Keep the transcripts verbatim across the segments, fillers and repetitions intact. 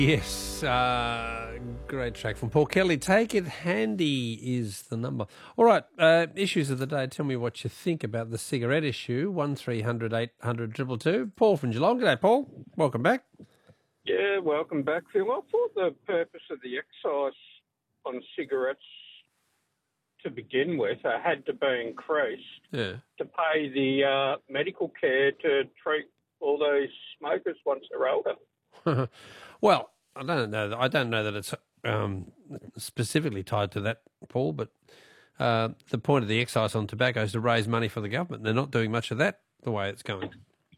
Yes, uh, great track from Paul Kelly. Take It Handy is the number. All right, uh, issues of the day. Tell me what you think about the cigarette issue. one three hundred eight hundred two two two. Paul from Geelong. G'day, Paul. Welcome back. Yeah, welcome back, Phil. I thought the purpose of the excise on cigarettes to begin with uh, had to be increased Yeah. to pay the uh, medical care to treat all those smokers once they're older. Well, I don't know. I don't know that it's um, specifically tied to that, Paul. But uh, the point of the excise on tobacco is to raise money for the government. They're not doing much of that the way it's going.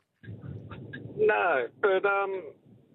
No, but um,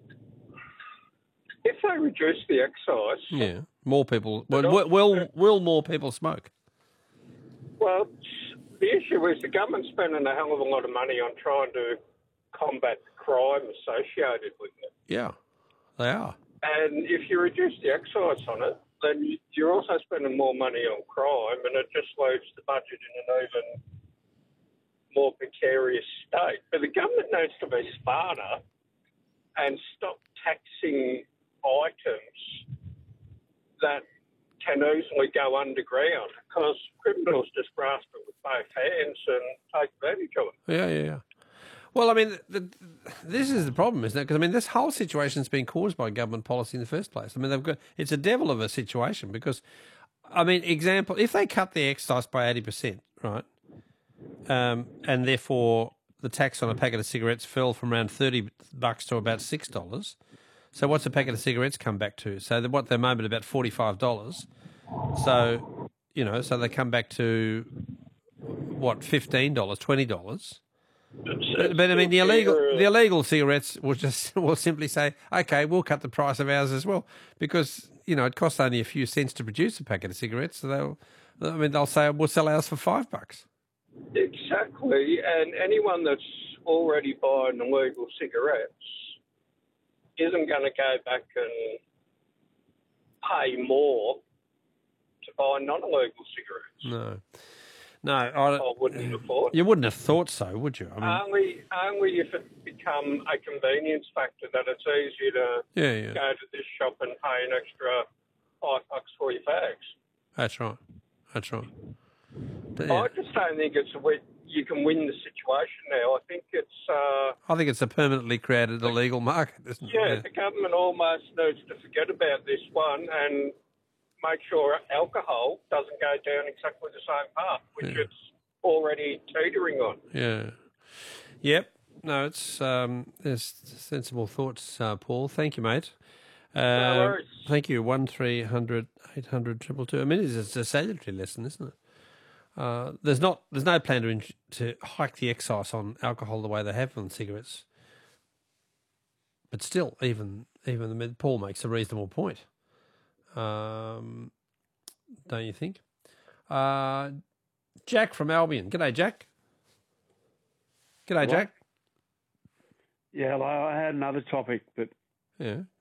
if they reduce the excise, Yeah, more people. Well, will will, will more people smoke? well, the issue is the government's spending a hell of a lot of money on trying to combat crime associated with it. Yeah, they are. And if you reduce the excise on it, then you're also spending more money on crime, and it just leaves the budget in an even more precarious state. But the government needs to be smarter and stop taxing items that can easily go underground, because criminals just grasp it with both hands and take advantage of it. Yeah, yeah, yeah. Well, I mean, the, this is the problem, isn't it? Because I mean, this whole situation's been caused by government policy in the first place. I mean, they've got it's a devil of a situation because, I mean, example, if they cut the excise by eighty percent, right, um, and therefore the tax on a packet of cigarettes fell from around thirty bucks to about six dollars. So what's a packet of cigarettes come back to? So what they're moment about forty-five dollars. So, you know, so they come back to what, fifteen dollars, twenty dollars. But, but I mean, the illegal the illegal cigarettes will just will simply say, okay, we'll cut the price of ours as well, because you know it costs only a few cents to produce a packet of cigarettes. So they'll, I mean, they'll say we'll sell ours for five bucks. Exactly, and anyone that's already buying illegal cigarettes isn't going to go back and pay more to buy non-illegal cigarettes. No. No, I, I wouldn't have thought. You wouldn't have thought so, would you? I mean, only, only if it become a convenience factor that it's easier to yeah, yeah. go to this shop and pay an extra five bucks for your fags. That's right. That's right. But, I yeah. just don't think it's a way you can win the situation now. I think it's... Uh, I think it's a permanently created illegal market, isn't yeah, it? Yeah, the government almost needs to forget about this one and make sure alcohol doesn't go down exactly the same path, which Yeah. it's already teetering on. Yeah. Yep. No, it's um, there's sensible thoughts, uh, Paul. Thank you, mate. Uh, No worries. Thank you. One three hundred eight hundred triple two. I mean, it's it's a salutary lesson, isn't it? Uh, there's not there's no plan to in, to hike the excise on alcohol the way they have on cigarettes. But still, even even the Paul makes a reasonable point. Um, don't you think? Uh, Jack from Albion. G'day, Jack. G'day, What? Jack. Yeah, hello. I had another topic, but Yeah.